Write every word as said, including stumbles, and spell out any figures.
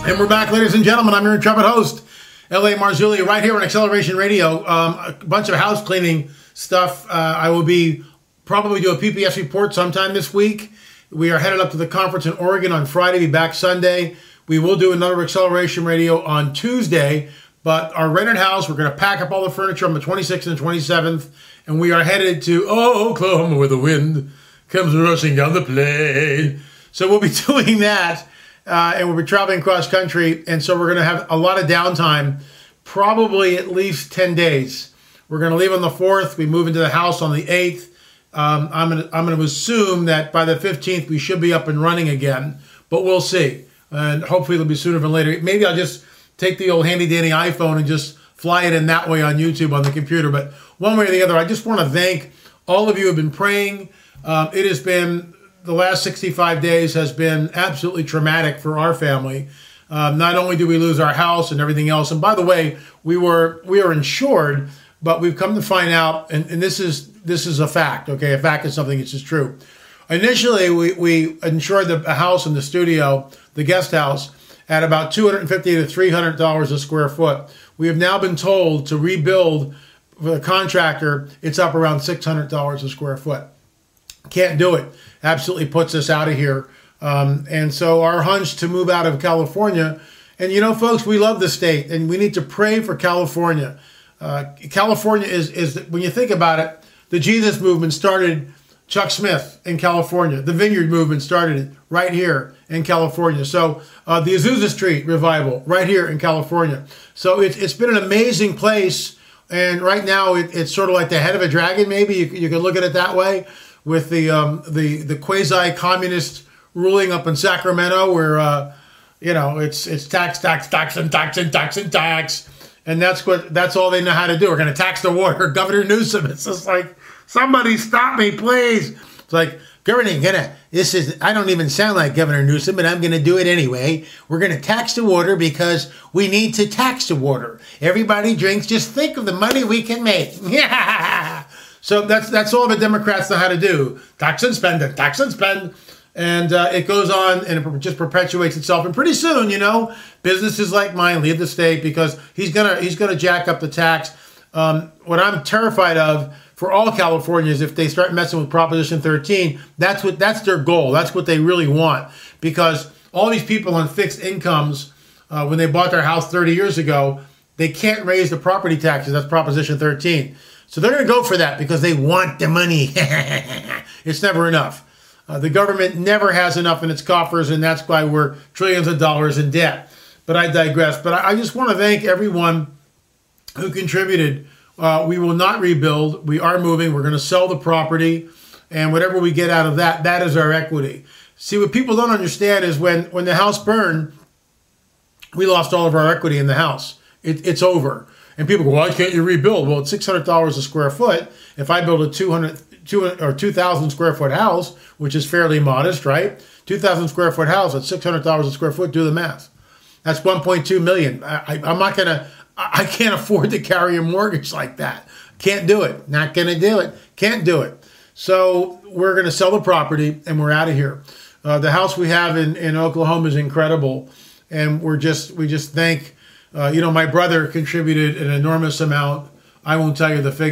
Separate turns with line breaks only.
And we're back, ladies and gentlemen. I'm your intrepid host, L A Marzulli, right here on Acceleration Radio. Um, a bunch of house cleaning stuff. Uh, I will be probably do a P P S report sometime this week. We are headed up to the conference in Oregon on Friday, be back Sunday. We will do another Acceleration Radio on Tuesday, but our rented house, we're going to pack up all the furniture on the twenty-sixth and twenty-seventh, and we are headed to oh, Oklahoma, where the wind comes rushing down the plain. So we'll be doing that. Uh, and we'll be traveling cross country, and so we're going to have a lot of downtime, probably at least ten days. We're going to leave on the fourth. We move into the house on the eighth. Um, I'm going to I'm going to assume that by the fifteenth we should be up and running again, but we'll see. And hopefully it'll be sooner than later. Maybe I'll just take the old handy-dandy iPhone and just fly it in that way on YouTube on the computer. But one way or the other, I just want to thank all of you who have been praying. Um, it has been... The last sixty-five days has been absolutely traumatic for our family. Um, not only do we lose our house and everything else, and by the way, we were we are insured, but we've come to find out, and, and this is this is a fact. Okay, a fact is something that's just true. Initially, we we insured the house and the studio, the guest house, at about two hundred fifty to three hundred dollars a square foot. We have now been told to rebuild for the contractor. It's up around six hundred dollars a square foot. Can't do it. Absolutely puts us out of here. Um, and so our hunch to move out of California, and you know, folks, we love the state, and we need to pray for California. Uh, California is, is, when you think about it, the Jesus movement started Chuck Smith in California. The Vineyard movement started right here in California. So uh, the Azusa Street revival right here in California. So it's, it's been an amazing place. And right now it, it's sort of like the head of a dragon, maybe. You, you can look at it that way. With the um, the the quasi-communist ruling up in Sacramento, where uh, you know it's it's tax, tax, tax, and tax, and tax, and tax, and that's what that's all they know how to do. We're going to tax the water. Governor Newsom. It's just like, somebody stop me, please. It's like, Governor, gonna this is I don't even sound like Governor Newsom, but I'm going to do it anyway. We're going to tax the water because we need to tax the water. Everybody drinks. Just think of the money we can make. Yeah. So that's that's all the Democrats know how to do. Tax and spend, and tax and spend. And uh, it goes on, and it just perpetuates itself. And pretty soon, you know, businesses like mine leave the state because he's gonna he's gonna jack up the tax. Um, what I'm terrified of for all Californians, if they start messing with Proposition thirteen, that's what that's their goal. That's what they really want. Because all these people on fixed incomes, uh, when they bought their house thirty years ago, they can't raise the property taxes. That's Proposition thirteen. So they're going to go for that because they want the money. It's never enough. Uh, the government never has enough in its coffers, and that's why we're trillions of dollars in debt. But I digress. But I, I just want to thank everyone who contributed. Uh, we will not rebuild. We are moving. We're going to sell the property, and whatever we get out of that, that is our equity. See, what people don't understand is when, when the house burned, we lost all of our equity in the house. It, it's over. And people go, why can't you rebuild? Well, it's six hundred dollars a square foot. If I build a two hundred, two hundred or two thousand square foot house, which is fairly modest, right? two thousand square foot house at six hundred dollars a square foot, do the math. That's one point two million dollars. I, I, I'm not going to, I can't afford to carry a mortgage like that. Can't do it. Not going to do it. Can't do it. So we're going to sell the property and we're out of here. Uh, the house we have in, in Oklahoma is incredible. And we're just, we just thank, uh, you know, my brother contributed an enormous amount. I won't tell you the figure.